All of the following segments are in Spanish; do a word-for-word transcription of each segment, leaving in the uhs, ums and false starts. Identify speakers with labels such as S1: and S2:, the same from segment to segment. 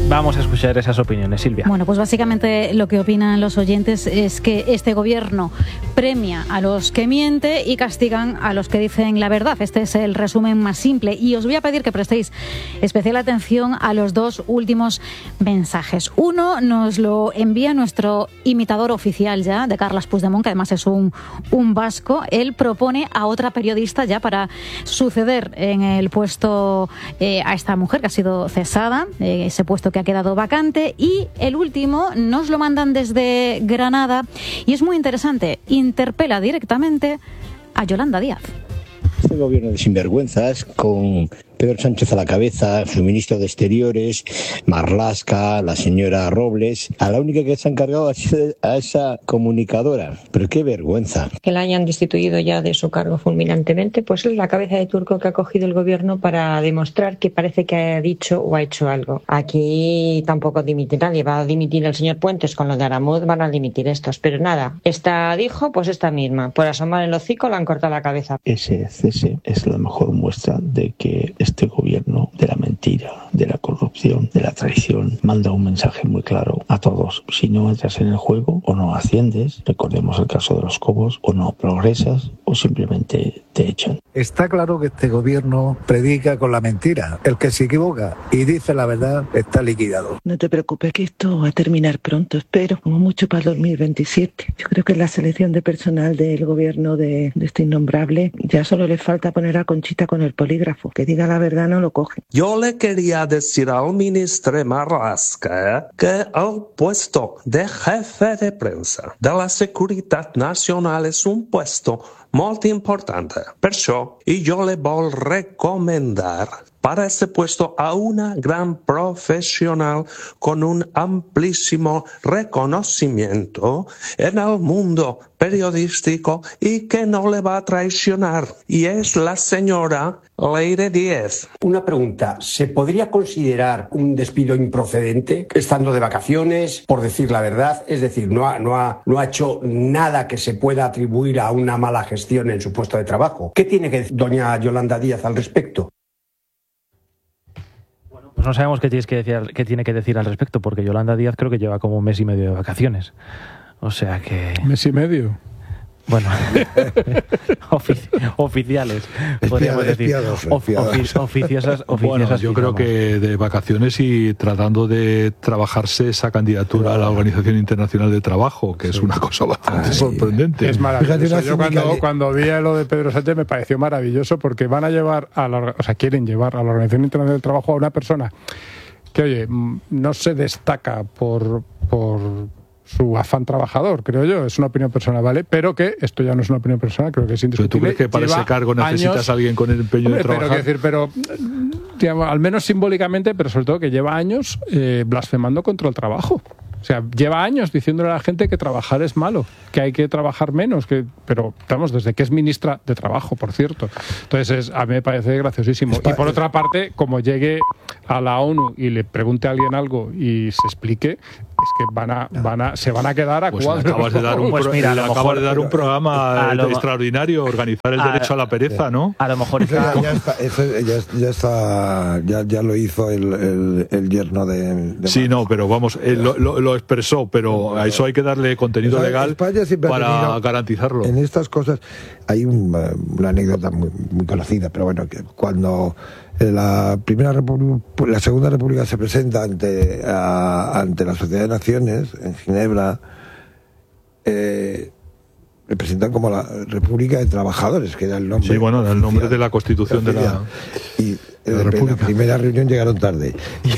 S1: Vamos a escuchar esas opiniones, Silvia.
S2: Bueno, pues básicamente lo que opinan los oyentes es que este gobierno premia a los que mienten y castigan a los que dicen la verdad. Este es el resumen más simple y os voy a pedir que prestéis especial atención a los dos últimos mensajes. Uno nos lo envía nuestro imitador oficial ya de Carles Puigdemont, que además es un, un vasco. Él propone a otra periodista ya para suceder en el puesto eh, a esta mujer que ha sido cesada, eh, ese puesto que ha quedado vacante. Y el último nos lo mandan desde Granada y es muy interesante. Interpela directamente a Yolanda Díaz.
S3: Este gobierno de sinvergüenzas, con Pedro Sánchez a la cabeza, su ministro de Exteriores, Marlaska, la señora Robles, a la única que se ha encargado ha sido a esa comunicadora. Pero qué vergüenza.
S4: Que la hayan destituido ya de su cargo fulminantemente, pues es la cabeza de turco que ha cogido el gobierno para demostrar que parece que ha dicho o ha hecho algo. Aquí tampoco dimite nadie, va a dimitir el señor Puentes con lo de Aramuz, van a dimitir estos, pero nada, esta dijo, pues esta misma, por asomar el hocico le han cortado la cabeza.
S5: Ese cese es la mejor muestra de que este gobierno de la mentira, de la corrupción, de la traición, manda un mensaje muy claro a todos. Si no entras en el juego, o no asciendes, recordemos el caso de los Cobos, o no progresas, o simplemente te echan.
S6: Está claro que este gobierno predica con la mentira. El que se equivoca y dice la verdad está liquidado.
S7: No te preocupes, que esto va a terminar pronto, espero, como mucho para el dos mil veintisiete. Yo creo que la selección de personal del gobierno de, de este innombrable ya solo le falta poner a Conchita con el polígrafo. Que diga la verdad no lo coge.
S8: Yo le quería decir al ministro Marlaska que el puesto de jefe de prensa de la Seguridad Nacional es un puesto muy importante. Perciò y yo le voy a recomendar para este puesto a una gran profesional con un amplísimo reconocimiento en el mundo periodístico y que no le va a traicionar. Y es la señora Leire Díez.
S9: Una pregunta, ¿se podría considerar un despido improcedente estando de vacaciones, por decir la verdad? Es decir, no ha, no ha, no ha hecho nada que se pueda atribuir a una mala gestión en su puesto de trabajo. ¿Qué tiene que decir doña Yolanda Díaz al respecto?
S1: Pues no sabemos qué, tienes que decir, qué tiene que decir al respecto, porque Yolanda Díaz creo que lleva como un mes y medio de vacaciones. O sea que...
S10: ¿Mes y medio?
S1: Bueno, ofici oficiales, podríamos decir.
S11: Espiados,
S1: Ofi ofi oficiosas, oficiosas.
S10: Bueno, yo creo que de vacaciones y tratando de trabajarse esa candidatura a la Organización Internacional de Trabajo, que sí. es una cosa bastante Ay, sorprendente. Es maravilloso. Yo cuando, cuando vi lo de Pedro Sánchez me pareció maravilloso, porque van a llevar, a la, o sea, quieren llevar a la Organización Internacional del Trabajo a una persona que, oye, no se destaca por... por su afán trabajador, creo yo, es una opinión personal, ¿vale? Pero que esto ya no es una opinión personal, creo que es indiscutible. ¿Pero tú crees que para
S1: Lleva
S10: ese cargo necesitas
S1: años,
S10: a alguien con el empeño
S1: hombre,
S10: de trabajar?
S1: Pero, decir, pero
S10: digamos, al menos simbólicamente, pero sobre todo que lleva años eh, blasfemando contra el trabajo. O sea, lleva años diciéndole a la gente que trabajar es malo, que hay que trabajar menos, que, pero estamos desde que es ministra de Trabajo, por cierto. Entonces, es, a mí me parece graciosísimo. Y por otra parte, como llegue a la ONU y le pregunte a alguien algo y se explique, es que van a, van a, se van a quedar a pues cuadros. Acabas de dar un,
S1: pues mira,
S10: le acabas de dar un programa lo, extraordinario, organizar el a, derecho a la pereza, ¿no?
S1: A lo mejor está...
S11: ya, ya está, eso ya, ya está, ya, ya lo hizo el, el, el yerno de, de
S10: Sí, no, pero vamos, él lo, lo, lo expresó, pero a eso hay que darle contenido legal para garantizarlo.
S11: En estas cosas hay un, una anécdota muy, muy conocida, pero bueno, que cuando la primera república, la segunda república se presenta ante a, ante la Sociedad de Naciones en Ginebra, eh, le presentan como la República de Trabajadores, que era el nombre.
S10: Sí, bueno, era el nombre de la Constitución de la,
S11: y
S10: de la
S11: en
S10: República.
S11: La primera reunión llegaron tarde.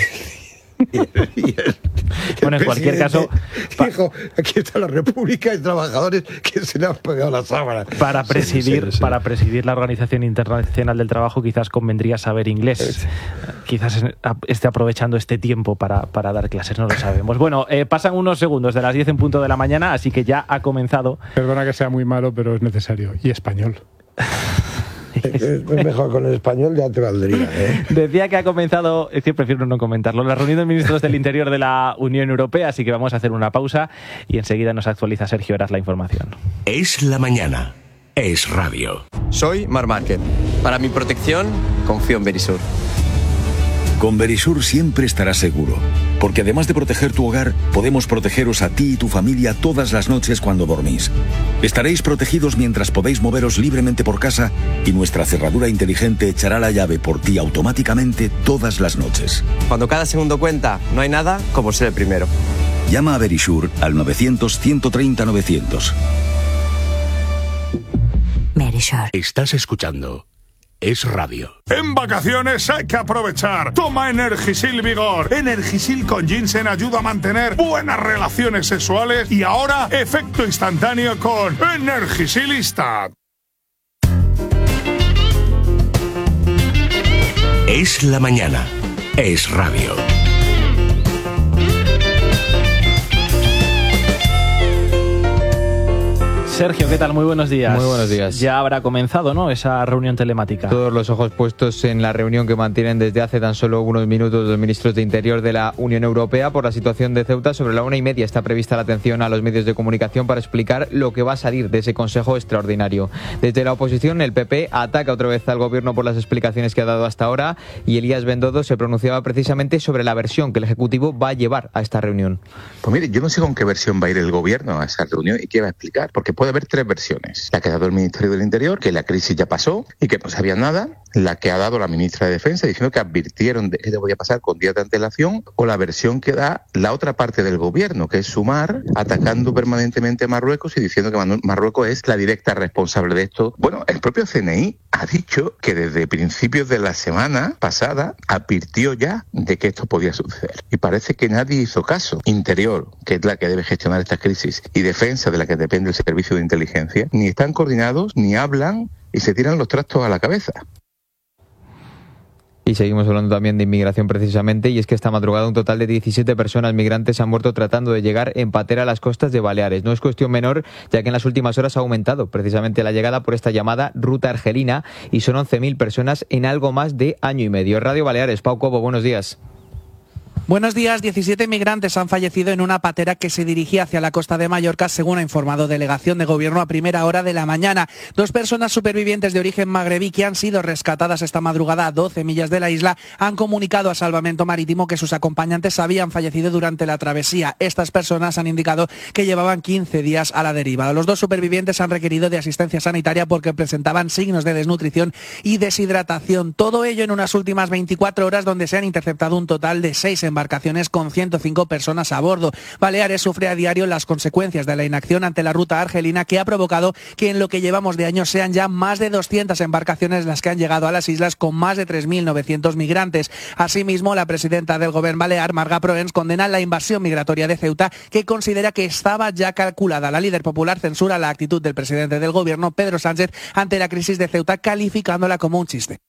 S11: Y el, y el,
S1: bueno, en cualquier caso
S11: dijo, aquí está la República de Trabajadores que se le han pegado las sábanas.
S1: Para presidir, sí, sí, sí. para presidir la Organización Internacional del Trabajo quizás convendría saber inglés. Sí. Quizás esté aprovechando este tiempo para, para dar clases, no lo sabemos. Bueno, eh, pasan unos segundos de las diez en punto de la mañana, así que ya ha comenzado.
S10: Perdona que sea muy malo, pero es necesario. Y español.
S11: Es mejor con el español, ya te valdría, ¿eh?
S1: Decía que ha comenzado, es que prefiero no comentarlo, la reunión de ministros del Interior de la Unión Europea, así que vamos a hacer una pausa y enseguida nos actualiza Sergio Heras la información.
S12: Es la mañana, es radio.
S13: Soy Mar Márquez. Para mi protección, confío en Verisur. Con Verisur siempre estarás seguro, porque además de proteger tu hogar, podemos protegeros a ti y tu familia todas las noches cuando dormís. Estaréis protegidos mientras podéis moveros libremente por casa y nuestra cerradura inteligente echará la llave por ti automáticamente todas las noches.
S14: Cuando cada segundo cuenta, no hay nada como ser el primero.
S13: Llama a Verisur al novecientos, ciento treinta, novecientos.
S12: Verisur. Estás escuchando Es Radio.
S15: En vacaciones hay que aprovechar. Toma Energisil Vigor. Energisil con ginseng ayuda a mantener buenas relaciones sexuales y ahora efecto instantáneo con Energisil Instant.
S12: Es la mañana. Es Radio.
S1: Sergio, ¿qué tal? Muy buenos días.
S16: Muy buenos días.
S1: Ya habrá comenzado, ¿no?, esa reunión telemática.
S16: Todos los ojos puestos en la reunión que mantienen desde hace tan solo unos minutos los ministros de Interior de la Unión Europea por la situación de Ceuta. Sobre la una y media está prevista la atención a los medios de comunicación para explicar lo que va a salir de ese Consejo Extraordinario. Desde la oposición, el P P ataca otra vez al Gobierno por las explicaciones que ha dado hasta ahora y Elías Bendodo se pronunciaba precisamente sobre la versión que el Ejecutivo va a llevar a esta reunión.
S17: Pues mire, yo no sé con qué versión va a ir el Gobierno a esa reunión y qué va a explicar, porque puede haber tres versiones. La que ha dado el Ministerio del Interior, que la crisis ya pasó y que no sabía nada, la que ha dado la ministra de Defensa diciendo que advirtieron de que podía pasar con días de antelación, o la versión que da la otra parte del Gobierno, que es Sumar, atacando permanentemente a Marruecos y diciendo que Marruecos es la directa responsable de esto. Bueno, el propio C N I ha dicho que desde principios de la semana pasada advirtió ya de que esto podía suceder. Y parece que nadie hizo caso. Interior, que es la que debe gestionar estas crisis, y Defensa, de la que depende el servicio de inteligencia, ni están coordinados, ni hablan y se tiran los trastos a la cabeza.
S16: Y seguimos hablando también de inmigración precisamente, y es que esta madrugada un total de diecisiete personas migrantes han muerto tratando de llegar en patera a las costas de Baleares. No es cuestión menor, ya que en las últimas horas ha aumentado precisamente la llegada por esta llamada ruta argelina y son once mil personas en algo más de año y medio. Radio Baleares, Pau Cobo, buenos días.
S18: Buenos días. diecisiete migrantes han fallecido en una patera que se dirigía hacia la costa de Mallorca, según ha informado delegación de gobierno a primera hora de la mañana. Dos personas supervivientes de origen magrebí que han sido rescatadas esta madrugada a doce millas de la isla han comunicado a Salvamento Marítimo que sus acompañantes habían fallecido durante la travesía. Estas personas han indicado que llevaban quince días a la deriva. Los dos supervivientes han requerido de asistencia sanitaria porque presentaban signos de desnutrición y deshidratación. Todo ello en unas últimas veinticuatro horas, donde se han interceptado un total de seis embarcaciones embarcaciones con ciento cinco personas a bordo. Baleares sufre a diario las consecuencias de la inacción ante la ruta argelina, que ha provocado que en lo que llevamos de año sean ya más de doscientas embarcaciones las que han llegado a las islas con más de tres mil novecientos migrantes. Asimismo, la presidenta del Gobierno balear, Marga Proens, condena la invasión migratoria de Ceuta, que considera que estaba ya calculada. La líder popular censura la actitud del presidente del Gobierno, Pedro Sánchez, ante la crisis de Ceuta, calificándola como un chiste.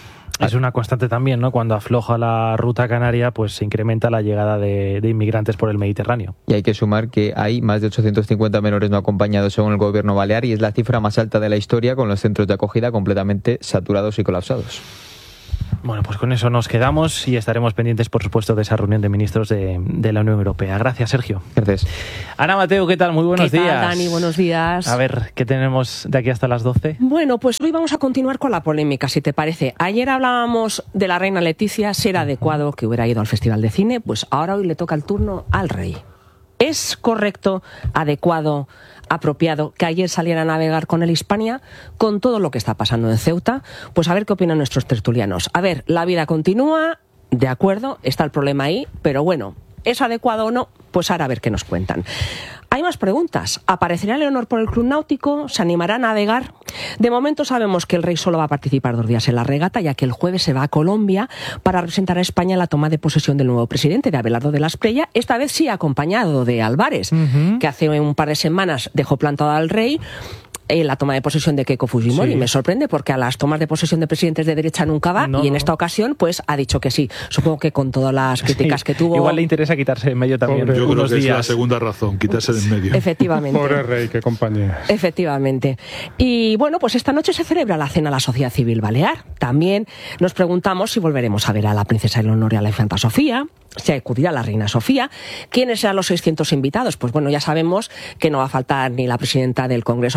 S1: Es una constante también, ¿no? Cuando afloja la ruta canaria, pues se incrementa la llegada de, de inmigrantes por el Mediterráneo.
S16: Y hay que sumar que hay más de ochocientos cincuenta menores no acompañados según el Gobierno balear, y es la cifra más alta de la historia, con los centros de acogida completamente saturados y colapsados.
S1: Bueno, pues con eso nos quedamos y estaremos pendientes, por supuesto, de esa reunión de ministros de, de la Unión Europea. Gracias, Sergio.
S16: Gracias.
S1: Ana Mateo, ¿qué tal? Muy buenos
S19: ¿Qué tal,
S1: días.
S19: Dani? Buenos días.
S1: A ver, ¿qué tenemos de aquí hasta las doce?
S19: Bueno, pues hoy vamos a continuar con la polémica, si te parece. Ayer hablábamos de la reina Leticia, si era adecuado que hubiera ido al Festival de Cine, pues ahora hoy le toca el turno al rey. ¿Es correcto, adecuado, apropiado que ayer saliera a navegar con el Hispania con todo lo que está pasando en Ceuta? Pues a ver qué opinan nuestros tertulianos. A ver, la vida continúa, de acuerdo, está el problema ahí, pero bueno, ¿es adecuado o no? Pues ahora a ver qué nos cuentan. Hay más preguntas. ¿Aparecerá Leonor por el Club Náutico? ¿Se animará a navegar? De momento sabemos que el rey solo va a participar dos días en la regata, ya que el jueves se va a Colombia para representar a España en la toma de posesión del nuevo presidente, de Abelardo de la Espriella, esta vez sí acompañado de Álvarez, uh-huh. que hace un par de semanas dejó plantado al rey en la toma de posesión de Keiko Fujimori. Sí. Me sorprende porque a las tomas de posesión de presidentes de derecha nunca va, no, y en esta ocasión pues ha dicho que sí. Supongo que con todas las críticas sí. que tuvo...
S1: Igual le interesa quitarse en medio también.
S10: Pobre, yo creo que
S1: días.
S10: Es la segunda razón, quitarse en medio.
S19: Efectivamente.
S10: Pobre rey, qué compañía.
S19: Efectivamente. Y bueno, pues esta noche se celebra la cena a la Sociedad Civil Balear. También nos preguntamos si volveremos a ver a la princesa Eleonor y a la infanta Sofía, si acudirá la reina Sofía. ¿Quiénes serán los seiscientos invitados? Pues bueno, ya sabemos que no va a faltar ni la presidenta del Congreso, Francina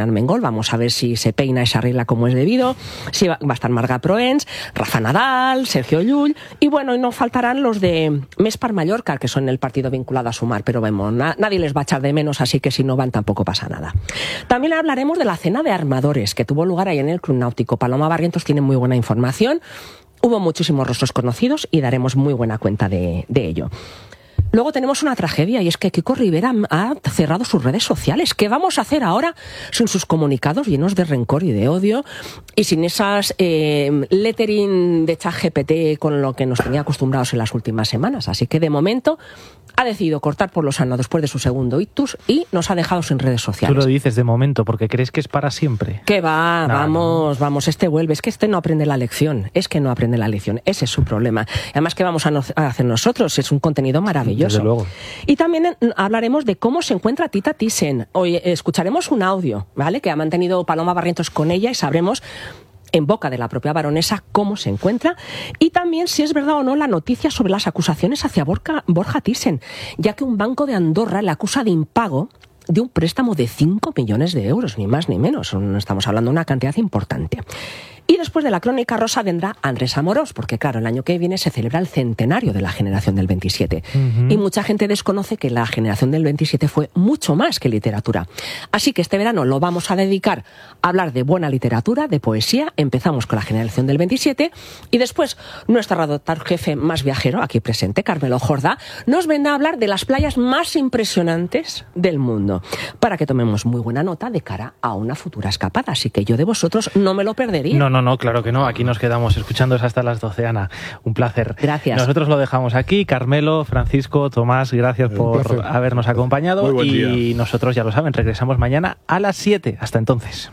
S19: Armengol. Vamos a ver si se peina y se arregla como es debido. Si va, va a estar Marga Proens, Rafa Nadal, Sergio Llull, y bueno, y no faltarán los de Mespar Mallorca, que son el partido vinculado a Sumar, pero vemos, na, nadie les va a echar de menos, así que si no van tampoco pasa nada. También hablaremos de la cena de armadores que tuvo lugar ahí en el Club Náutico. Paloma Barrientos tiene muy buena información. Hubo muchísimos rostros conocidos y daremos muy buena cuenta de, de ello. Luego tenemos una tragedia, y es que Kiko Rivera ha cerrado sus redes sociales. ¿Qué vamos a hacer ahora sin sus comunicados llenos de rencor y de odio y sin esas eh, lettering de ChatGPT con lo que nos tenía acostumbrados en las últimas semanas? Así que de momento ha decidido cortar por lo sano después de su segundo ictus y nos ha dejado sin redes sociales.
S1: Tú lo dices de momento porque crees que es para siempre.
S19: Que va, no, vamos, no. vamos, este vuelve. Es que este no aprende la lección, es que no aprende la lección. Ese es su problema. Además, ¿qué vamos a, no, a hacer nosotros? Es un contenido maravilloso.
S1: Desde luego.
S19: Y también hablaremos de cómo se encuentra Tita Thyssen. Hoy escucharemos un audio, ¿vale?, que ha mantenido Paloma Barrientos con ella y sabremos en boca de la propia baronesa cómo se encuentra, y también si es verdad o no la noticia sobre las acusaciones hacia Borja, Borja Thyssen, ya que un banco de Andorra le acusa de impago de un préstamo de cinco millones de euros, ni más ni menos. Estamos hablando de una cantidad importante. Y después de la crónica rosa vendrá Andrés Amorós, porque claro, el año que viene se celebra el centenario de la generación del veintisiete. Uh-huh. Y mucha gente desconoce que la generación del veintisiete fue mucho más que literatura. Así que este verano lo vamos a dedicar a hablar de buena literatura, de poesía. Empezamos con la generación del veintisiete y después nuestro redactor jefe más viajero, aquí presente, Carmelo Jordá, nos vendrá a hablar de las playas más impresionantes del mundo, para que tomemos muy buena nota de cara a una futura escapada. Así que yo de vosotros no me lo perdería.
S1: No, no. No, no, claro que no. Aquí nos quedamos escuchando hasta las doce, Ana. Un placer.
S19: Gracias.
S1: Nosotros lo dejamos aquí. Carmelo, Francisco, Tomás, gracias por habernos acompañado. Y día. Nosotros, ya lo saben, regresamos mañana a las siete. Hasta entonces.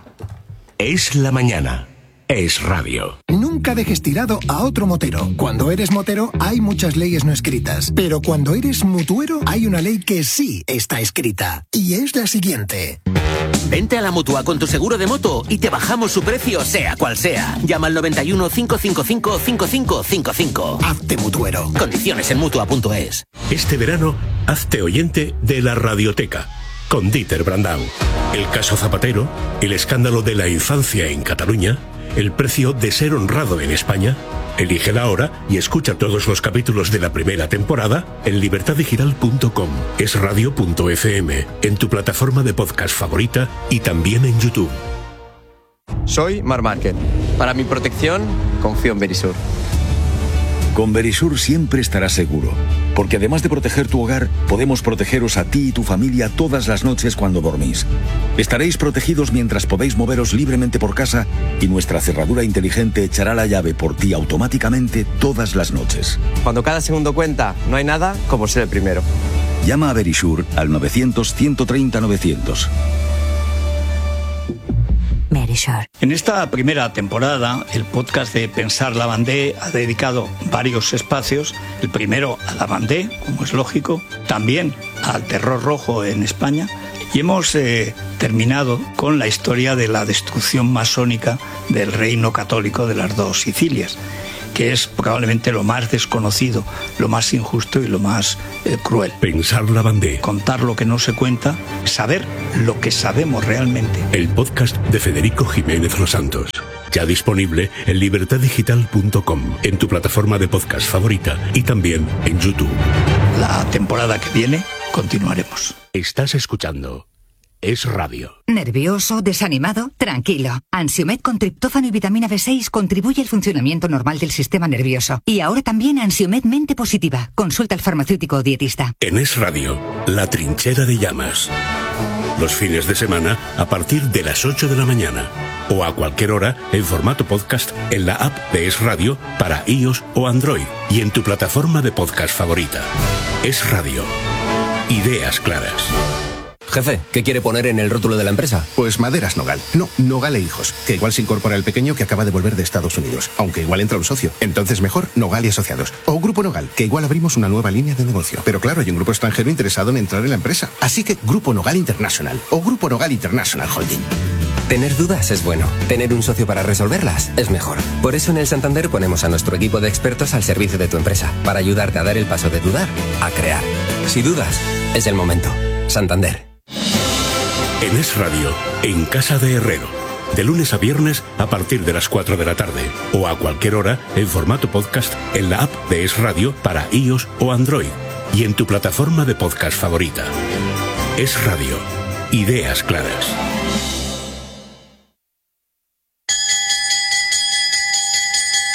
S12: Es la mañana. Es radio.
S20: Nunca dejes tirado a otro motero. Cuando eres motero hay muchas leyes no escritas, pero cuando eres mutuero hay una ley que sí está escrita, y es la siguiente.
S21: Vente a la Mutua con tu seguro de moto y te bajamos su precio sea cual sea. Llama al noventa y uno, cinco cinco cinco, cinco cinco cinco cinco.
S20: Hazte mutuero.
S21: Condiciones en mutua punto es.
S12: Este verano, hazte oyente de la Radioteca con Dieter Brandau. El caso Zapatero, el escándalo de la infancia en Cataluña, el precio de ser honrado en España. Elígela ahora y escucha todos los capítulos de la primera temporada en libertad digital punto com, es radio punto efe eme, en tu plataforma de podcast favorita y también en YouTube.
S14: Soy Mar Márquez. Para mi protección, confío en Verisur.
S13: Con Verisur siempre estarás seguro, porque además de proteger tu hogar, podemos protegeros a ti y tu familia todas las noches cuando dormís. Estaréis protegidos mientras podéis moveros libremente por casa y nuestra cerradura inteligente echará la llave por ti automáticamente todas las noches.
S14: Cuando cada segundo cuenta, no hay nada como ser el primero.
S13: Llama a Verisur al novecientos, ciento treinta, novecientos.
S22: En esta primera temporada, el podcast de Pensar Lavandé ha dedicado varios espacios. El primero a Lavandé, como es lógico, también al terror rojo en España. Y hemos eh, terminado con la historia de la destrucción masónica del reino católico de las dos Sicilias, que es probablemente lo más desconocido, lo más injusto y lo más eh, cruel.
S12: Pensar Lavandé.
S22: Contar lo que no se cuenta, saber lo que sabemos realmente.
S12: El podcast de Federico Jiménez Los Santos. Ya disponible en libertad digital punto com, en tu plataforma de podcast favorita y también en YouTube.
S22: La temporada que viene continuaremos.
S12: Estás escuchando Es Radio.
S23: ¿Nervioso? ¿Desanimado? Tranquilo. Ansiomed con triptófano y vitamina B seis contribuye al funcionamiento normal del sistema nervioso. Y ahora también Ansiomed Mente Positiva. Consulta al farmacéutico o dietista.
S12: En Es Radio, La Trinchera de Llamas. Los fines de semana a partir de las ocho de la mañana. O a cualquier hora en formato podcast en la app de Es Radio para iOS o Android. Y en tu plataforma de podcast favorita. Es Radio. Ideas claras.
S24: Jefe, ¿qué quiere poner en el rótulo de la empresa?
S25: Pues Maderas Nogal. No, Nogal e Hijos. Que igual se incorpora el pequeño que acaba de volver de Estados Unidos. Aunque igual entra un socio. Entonces mejor Nogal y Asociados. O Grupo Nogal, que igual abrimos una nueva línea de negocio. Pero claro, hay un grupo extranjero interesado en entrar en la empresa. Así que Grupo Nogal International. O Grupo Nogal International Holding.
S24: Tener dudas es bueno. Tener un socio para resolverlas es mejor. Por eso en el Santander ponemos a nuestro equipo de expertos al servicio de tu empresa. Para ayudarte a dar el paso de dudar a crear. Si dudas, es el momento. Santander.
S12: En Es Radio, en Casa de Herrero. De lunes a viernes a partir de las cuatro de la tarde. O a cualquier hora en formato podcast en la app de Es Radio para iOS o Android. Y en tu plataforma de podcast favorita. Es Radio. Ideas claras.